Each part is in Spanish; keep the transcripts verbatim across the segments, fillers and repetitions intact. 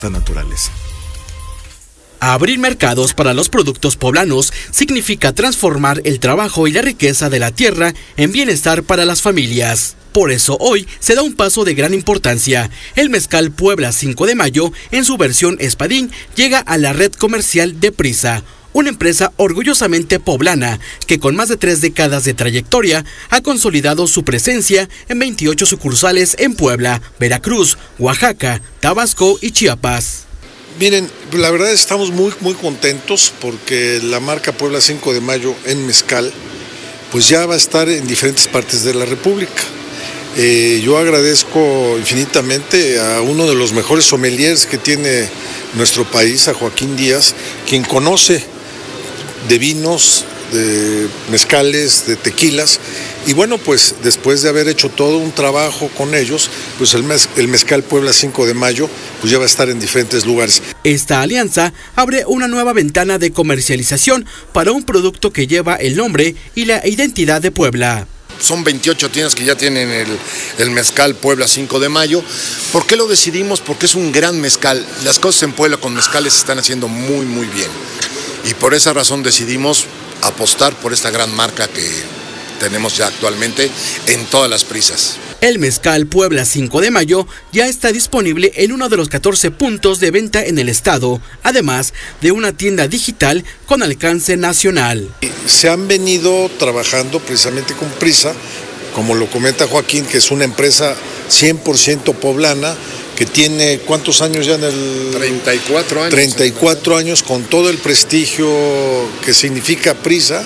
naturales. Abrir mercados para los productos poblanos significa transformar el trabajo y la riqueza de la tierra en bienestar para las familias. Por eso hoy se da un paso de gran importancia. El mezcal Puebla cinco de mayo, en su versión espadín, llega a la red comercial de Prisa, una empresa orgullosamente poblana que con más de tres décadas de trayectoria ha consolidado su presencia en veintiocho sucursales en Puebla, Veracruz, Oaxaca, Tabasco y Chiapas. Miren, la verdad estamos muy muy contentos porque la marca Puebla cinco de mayo en mezcal pues ya va a estar en diferentes partes de la República. Eh, yo agradezco infinitamente a uno de los mejores sommeliers que tiene nuestro país, a Joaquín Díaz, quien conoce de vinos, de mezcales, de tequilas, y bueno, pues después de haber hecho todo un trabajo con ellos, pues el, mez, el mezcal Puebla cinco de mayo pues ya va a estar en diferentes lugares. Esta alianza abre una nueva ventana de comercialización para un producto que lleva el nombre y la identidad de Puebla. Son veintiocho tiendas que ya tienen el, el mezcal Puebla cinco de mayo. ¿Por qué lo decidimos? Porque es un gran mezcal. Las cosas en Puebla con mezcales se están haciendo muy, muy bien. Y por esa razón decidimos apostar por esta gran marca que tenemos ya actualmente en todas las prisas. El mezcal Puebla cinco de mayo ya está disponible en uno de los catorce puntos de venta en el estado, además de una tienda digital con alcance nacional. Se han venido trabajando precisamente con Prisa, como lo comenta Joaquín, que es una empresa cien por ciento poblana, que tiene ¿cuántos años ya en el...? treinta y cuatro años. treinta y cuatro años, con todo el prestigio que significa Prisa,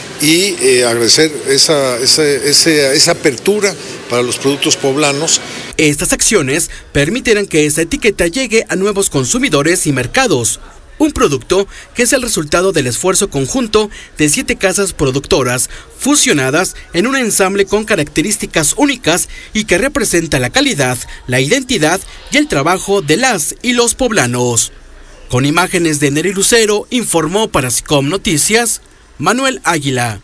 y eh, agradecer esa, esa, esa, esa apertura para los productos poblanos. Estas acciones permitirán que esta etiqueta llegue a nuevos consumidores y mercados. Un producto que es el resultado del esfuerzo conjunto de siete casas productoras fusionadas en un ensamble con características únicas y que representa la calidad, la identidad y el trabajo de las y los poblanos. Con imágenes de Neri Lucero, informó para SICOM Noticias, Manuel Águila.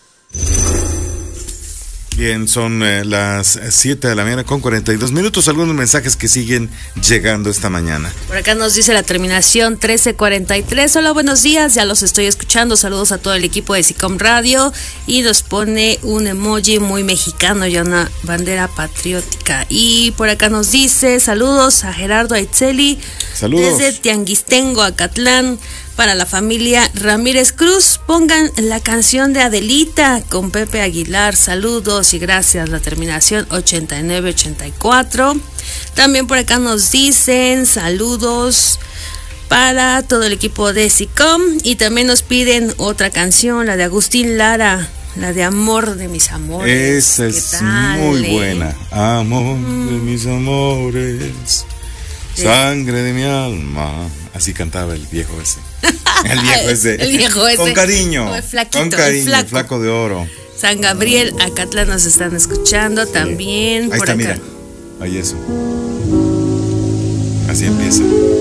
Bien, son eh, las siete de la mañana con cuarenta y dos minutos. Algunos mensajes que siguen llegando esta mañana. Por acá nos dice la terminación trece cuarenta y tres. Hola, buenos días, ya los estoy escuchando. Saludos a todo el equipo de SICOM Radio. Y nos pone un emoji muy mexicano y una bandera patriótica. Y por acá nos dice saludos a Gerardo Aitzeli. Saludos. Desde Tianguistengo, Acatlán. Para la familia Ramírez Cruz, pongan la canción de Adelita con Pepe Aguilar. Saludos y gracias. La terminación ochenta y nueve ochenta y cuatro. También por acá nos dicen saludos para todo el equipo de SICOM. Y también nos piden otra canción, la de Agustín Lara, la de Amor de mis amores. Esa es tal, muy eh? buena. Amor mm. de mis amores, sangre de mi alma. Así cantaba el viejo ese. El viejo ese. El viejo ese. Con cariño. El flaquito, con cariño, el flaco. el flaco de oro. San Gabriel, Acatlán nos están escuchando también. Ahí por está, acá. mira. Ahí eso. Así empieza.